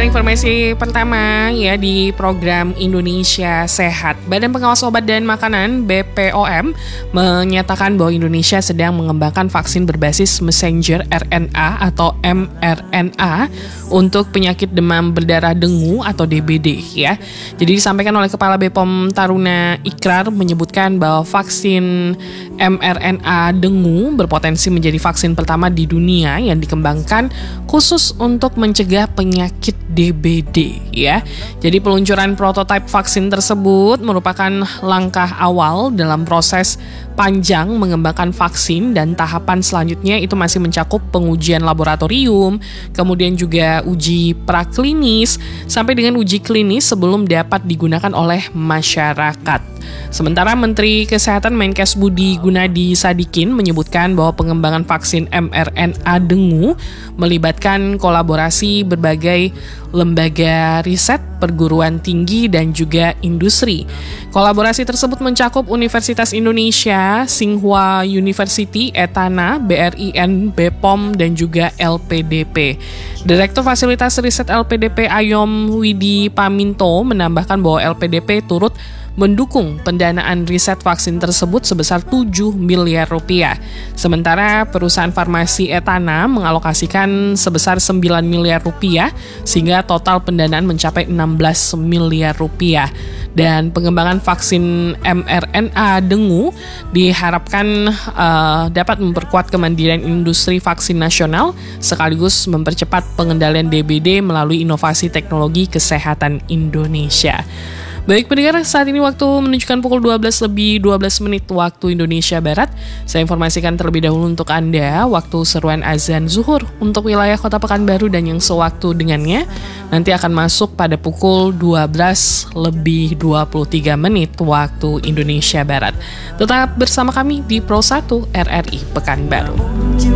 Pendengar, informasi pertama ya di program Indonesia Sehat. Badan Pengawas Obat dan Makanan (BPOM) menyatakan bahwa Indonesia sedang mengembangkan vaksin berbasis messenger RNA atau mRNA untuk penyakit demam berdarah dengue atau DBD ya. Jadi disampaikan oleh Kepala BPOM Taruna Ikrar menyebutkan bahwa vaksin mRNA dengue berpotensi menjadi vaksin pertama di dunia yang dikembangkan khusus untuk mencegah penyakit DBD ya. Jadi peluncuran prototipe vaksin tersebut merupakan langkah awal dalam proses panjang mengembangkan vaksin, dan tahapan selanjutnya itu masih mencakup pengujian laboratorium, kemudian juga uji praklinis sampai dengan uji klinis sebelum dapat digunakan oleh masyarakat. Sementara Menteri Kesehatan Menkes Budi Gunadi Sadikin menyebutkan bahwa pengembangan vaksin mRNA dengue melibatkan kolaborasi berbagai lembaga riset, perguruan tinggi, dan juga industri. Kolaborasi tersebut mencakup Universitas Indonesia, Tsinghua University, Etana, BRIN, BPOM, dan juga LPDP. Direktur Fasilitas Riset LPDP Ayom Widi Paminto menambahkan bahwa LPDP turut mendukung pendanaan riset vaksin tersebut sebesar 7 miliar rupiah. Sementara perusahaan farmasi Etana mengalokasikan sebesar 9 miliar rupiah sehingga total pendanaan mencapai 16 miliar rupiah. Dan pengembangan vaksin mRNA dengue diharapkan dapat memperkuat kemandirian industri vaksin nasional sekaligus mempercepat pengendalian DBD melalui inovasi teknologi kesehatan Indonesia. Baik pendengar, saat ini waktu menunjukkan pukul 12:12 waktu Indonesia Barat. Saya informasikan terlebih dahulu untuk Anda waktu seruan azan zuhur untuk wilayah Kota Pekanbaru dan yang sewaktu dengannya nanti akan masuk pada pukul 12:23 waktu Indonesia Barat. Tetap bersama kami di Pro 1 RRI Pekanbaru.